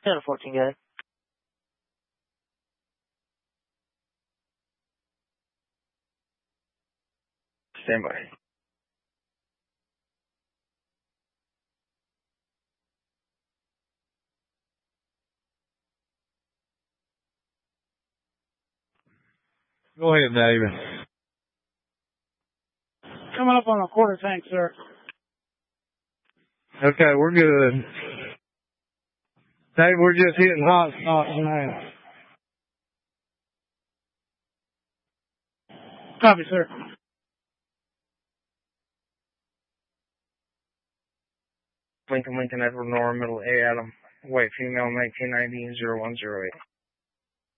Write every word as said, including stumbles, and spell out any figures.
ten fourteen, go ahead. Stand by. Go ahead, David. Coming up on a quarter tank, sir. Okay, we're good. Dave, we're just hitting hot spots now. Copy, sir. Lincoln, Lincoln, Edward, Nora, Middle A, Adam. White female, nineteen ninety, zero one zero eight.